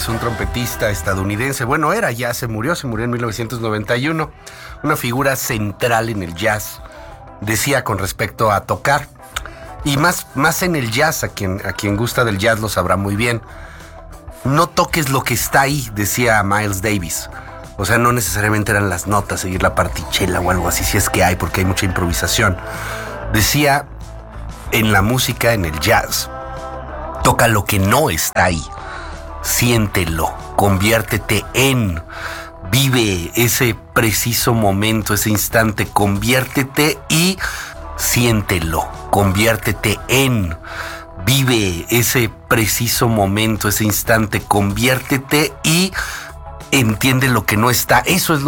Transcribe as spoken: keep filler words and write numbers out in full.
Davis, un trompetista estadounidense. Bueno, era, ya se murió, se murió en mil novecientos noventa y uno. Una figura central en el jazz. Decía con respecto a tocar, y más, más en el jazz, a quien, a quien gusta del jazz lo sabrá muy bien. No toques lo que está ahí, decía Miles Davis. O sea, no necesariamente eran las notas, seguir la partichela o algo así, si es que hay, porque hay mucha improvisación. Decía, en la música, en el jazz, toca lo que no está ahí. Siéntelo, conviértete en, vive ese preciso momento, ese instante, conviértete y siéntelo, conviértete en, vive ese preciso momento, ese instante, conviértete y entiende lo que no está. Eso es lo